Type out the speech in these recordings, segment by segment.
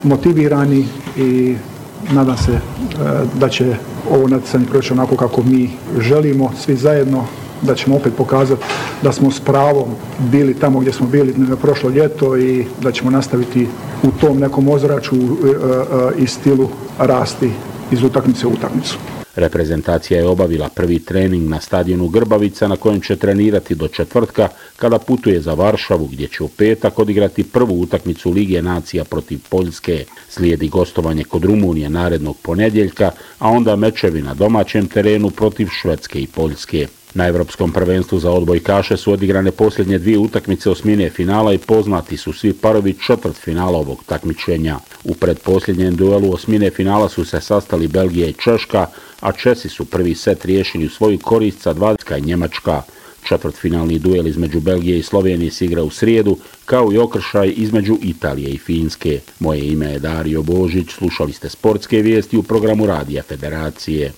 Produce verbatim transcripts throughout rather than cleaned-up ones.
motivirani i nadam se da će ovo natjecanje proći onako kako mi želimo, svi zajedno, da ćemo opet pokazati da smo s pravom bili tamo gdje smo bili prošlo ljeto i da ćemo nastaviti u tom nekom ozračju i stilu rasti iz utakmice u utakmicu. Reprezentacija je obavila prvi trening na stadionu Grbavica na kojem će trenirati do četvrtka kada putuje za Varšavu gdje će u petak odigrati prvu utakmicu Lige nacija protiv Poljske. Slijedi gostovanje kod Rumunije narednog ponedjeljka, a onda mečevi na domaćem terenu protiv Švedske i Poljske. Na Evropskom prvenstvu za odbojkaše su odigrane posljednje dvije utakmice osmine finala i poznati su svi parovi četvrtfinala ovog takmičenja. U predposljednjem duelu osmine finala su se sastali Belgija i Češka, a Česi su prvi set riješili u svoju korist sa dvadeset i Njemačka. Četvrtfinalni duel između Belgije i Slovenije se igra u srijedu, kao i okršaj između Italije i Finske. Moje ime je Dario Božić, slušali ste sportske vijesti u programu Radija Federacije.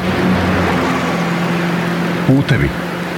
Putevi.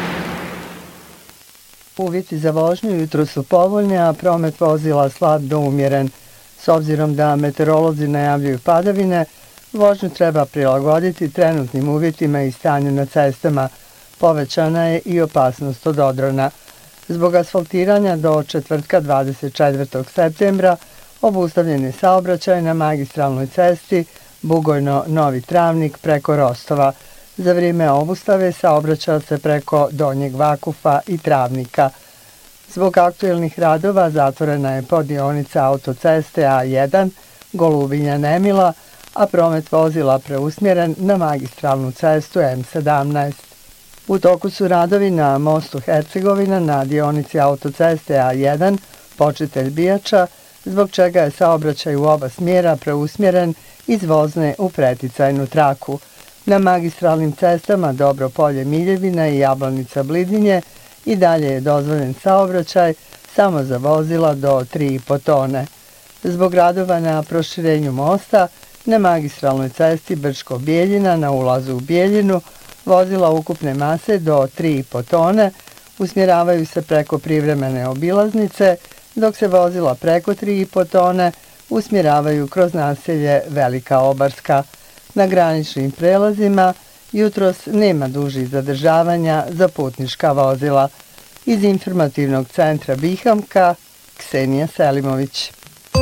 Uvjeti za vožnju jutro su povoljni, a promet vozila slab do umjeren. S obzirom da meteorolozi najavljuju padavine, vožnju treba prilagoditi trenutnim uvjetima i stanju na cestama. Povećana je i opasnost od odrona. Zbog asfaltiranja do četvrtka dvadeset četvrtog septembra obustavljen je saobraćaj na magistralnoj cesti Bugojno-Novi Travnik preko Rostova. Za vrijeme obustave saobraćao se preko Donjeg Vakufa i Travnika. Zbog aktuelnih radova zatvorena je podionica autoceste A jedan Golubinja-Nemila, a promet vozila preusmjeren na magistralnu cestu M sedamnaest. U toku su radovi na mostu Hercegovina na dionici autoceste A jedan Počitelj Bijača, zbog čega je saobraćaj u oba smjera preusmjeren iz vozne u preticajnu traku. Na magistralnim cestama Dobro Polje Miljevina i Jablanica Blidinje i dalje je dozvoljen saobraćaj samo za vozila do tri i po tone. Zbog radova na proširenju mosta na magistralnoj cesti Brčko-Bijeljina na ulazu u Bijeljinu vozila ukupne mase do tri i po tone usmjeravaju se preko privremene obilaznice, dok se vozila preko tri i po tone usmjeravaju kroz naselje Velika Obarska. Na graničnim prelazima jutros nema dužih zadržavanja za putnička vozila. Iz informativnog centra Bihamka, Ksenija Selimović.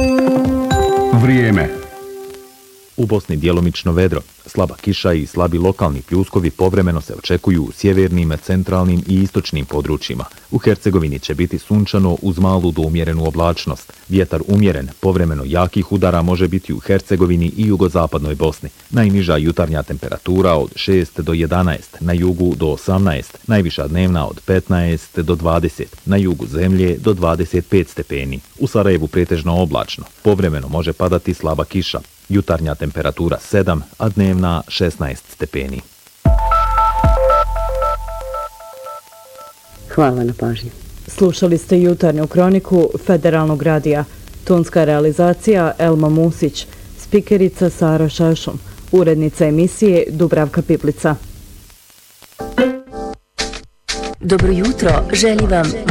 Vrijeme. U Bosni djelomično vedro, slaba kiša i slabi lokalni pljuskovi povremeno se očekuju u sjevernim, centralnim i istočnim područjima. U Hercegovini će biti sunčano uz malu do umjerenu oblačnost. Vjetar umjeren, povremeno jakih udara može biti u Hercegovini i jugozapadnoj Bosni. Najniža jutarnja temperatura od šest do jedanaest, na jugu do osamnaest, najviša dnevna od petnaest do dvadeset, na jugu zemlje do dvadeset pet stepeni. U Sarajevu pretežno oblačno, povremeno može padati slaba kiša. Jutarnja temperatura sedam, a dnevna šesnaest stepeni. Hvala na pažnji. Slušali ste jutarnju kroniku Federalnog radija. Tonska realizacija Elma Musić, spikerica Sara Šašum, urednica emisije Dubravka Piplica. Dobro jutro, želim vam